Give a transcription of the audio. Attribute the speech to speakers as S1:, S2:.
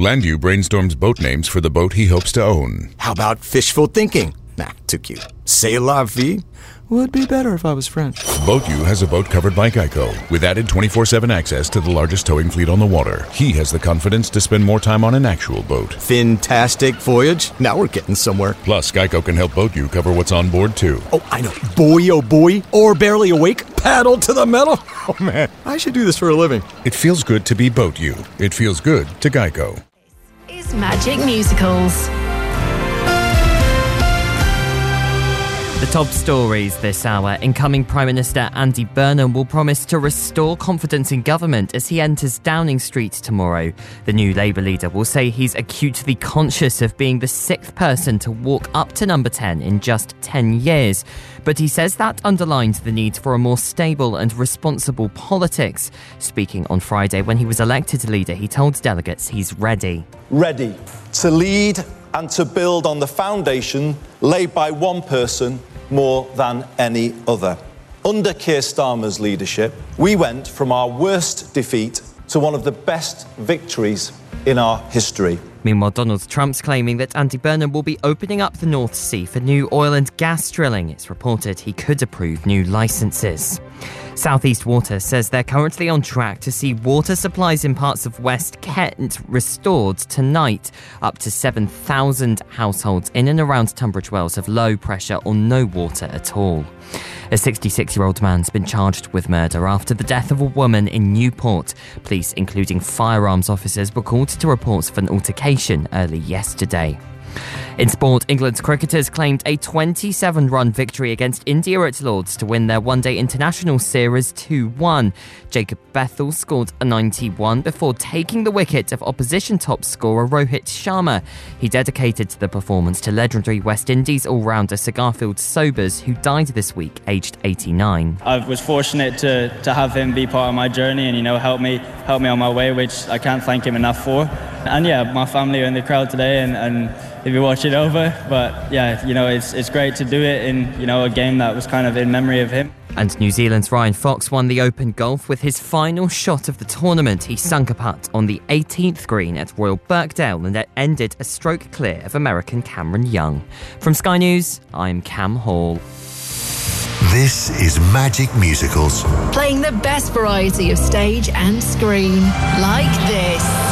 S1: Landau brainstorms boat names for the boat he hopes to own.
S2: How about fishful thinking? Nah, too cute. C'est la vie? Would be better if I was French.
S1: BoatU has a boat covered by Geico, with added 24/7 access to the largest towing fleet on the water. He has the confidence to spend more time on an actual boat.
S2: Fantastic voyage. Now we're getting somewhere.
S1: Plus, Geico can help BoatU cover what's on board, too.
S2: Oh, I know. Boy, oh boy. Or barely awake. Paddle to the metal. Oh, man. I should do this for a living.
S1: It feels good to be BoatU. It feels good to Geico.
S3: Is Magic Musicals.
S4: The top stories this hour. Incoming Prime Minister Andy Burnham will promise to restore confidence in government as he enters Downing Street tomorrow. The new Labour leader will say he's acutely conscious of being the sixth person to walk up to number 10 in just 10 years. But he says that underlines the need for a more stable and responsible politics. Speaking on Friday when he was elected leader, he told delegates he's ready.
S5: Ready to lead and to build on the foundation laid by one person more than any other. Under Keir Starmer's leadership, we went from our worst defeat to one of the best victories in our history.
S4: Meanwhile, Donald Trump's claiming that Andy Burnham will be opening up the North Sea for new oil and gas drilling. It's reported he could approve new licences. South East Water says they're currently on track to see water supplies in parts of West Kent restored tonight. Up to 7,000 households in and around Tunbridge Wells have low pressure or no water at all. A 66-year-old man's been charged with murder after the death of a woman in Newport. Police, including firearms officers, were called to reports of an altercation early yesterday. In sport, England's cricketers claimed a 27-run victory against India at Lords to win their one-day international series 2-1. Jacob Bethel scored a 91 before taking the wicket of opposition top scorer Rohit Sharma. He dedicated the performance to legendary West Indies all-rounder Sir Garfield Sobers, who died this week, aged 89.
S6: I was fortunate to have him be part of my journey and, help me on my way, which I can't thank him enough for. And my family are in the crowd today and if you watch it over, but it's great to do it in a game that was kind of in memory of him.
S4: And New Zealand's Ryan Fox won the Open Golf with his final shot of the tournament. He sunk a putt on the 18th green at Royal Birkdale and it ended a stroke clear of American Cameron Young. From Sky News, I'm Cam Hall.
S7: This is Magic Musicals.
S3: Playing the best variety of stage and screen. Like this.